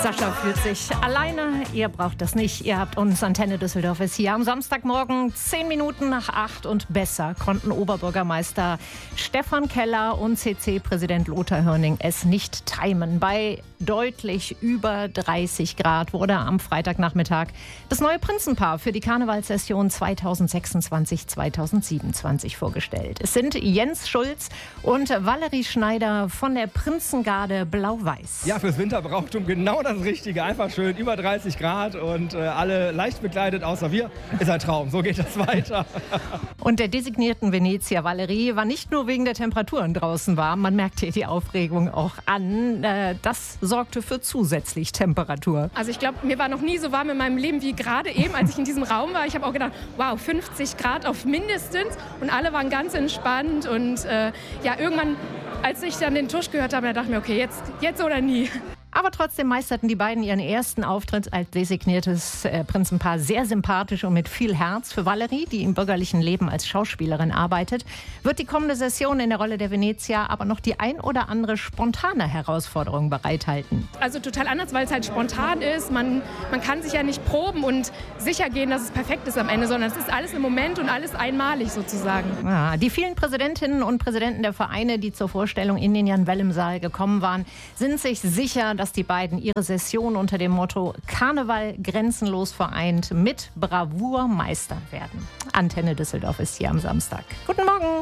Sascha fühlt sich alleine. Ihr braucht das nicht. Ihr habt uns. Antenne Düsseldorf ist hier am Samstagmorgen 10 Minuten nach 8 und besser konnten Oberbürgermeister Stefan Keller und CC-Präsident Lothar Hörning es nicht timen. Bei deutlich über 30 Grad wurde am Freitagnachmittag das neue Prinzenpaar für die Karnevalssession 2026-2027 vorgestellt. Es sind Jens Schulz und Valerie Schneider von der Prinzengarde Blau-Weiß. Ja, fürs Winterbrauchtum genau das Richtige. Einfach schön über 30 Grad und alle leicht bekleidet, außer wir. Ist ein Traum, so geht das weiter. Und der designierten Venezia Valerie war nicht nur wegen der Temperaturen draußen warm, man merkt hier die Aufregung auch an. Das sorgte für zusätzlich Temperatur. Also ich glaube, mir war noch nie so warm in meinem Leben wie gerade eben, als ich in diesem Raum war. Ich habe auch gedacht, wow, 50 Grad auf mindestens und alle waren ganz entspannt und irgendwann, als ich dann den Tusch gehört habe, da dachte ich mir, okay, jetzt oder nie. Aber trotzdem meisterten die beiden ihren ersten Auftritt als designiertes Prinzenpaar sehr sympathisch und mit viel Herz. Für Valerie, die im bürgerlichen Leben als Schauspielerin arbeitet, wird die kommende Session in der Rolle der Venezia aber noch die ein oder andere spontane Herausforderung bereithalten. Also total anders, weil es halt spontan ist. Man kann sich ja nicht proben und sicher gehen, dass es perfekt ist am Ende, sondern es ist alles im Moment und alles einmalig sozusagen. Ja, die vielen Präsidentinnen und Präsidenten der Vereine, die zur Vorstellung in den Jan-Wellem-Saal gekommen waren, sind sich sicher, dass die beiden ihre Session unter dem Motto Karneval grenzenlos vereint mit Bravour meistern werden. Antenne Düsseldorf ist hier am Samstag. Guten Morgen!